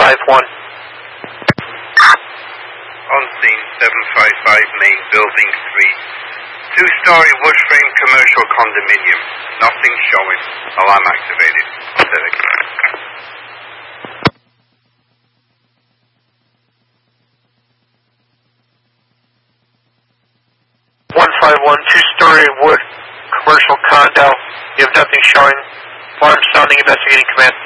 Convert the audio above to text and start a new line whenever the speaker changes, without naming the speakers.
151.
On scene 755 Main, Building 3. Two-story wood frame commercial condominium. Nothing showing. Alarm activated. Pathetic.
151, two-story wood commercial condo. You have nothing showing. Alarm sounding, investigating command.